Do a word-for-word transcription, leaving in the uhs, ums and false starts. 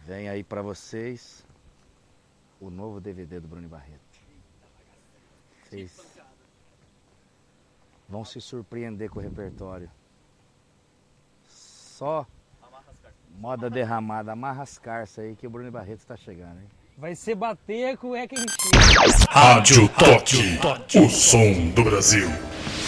Vem aí pra vocês o novo D V D do Bruno Barreto. Vocês vão se surpreender com o repertório. Só moda derramada, amarra as carças aí que o Bruno Barreto tá chegando, hein? Vai ser bater a cueca em cheio. Rádio Toque, o som do Brasil.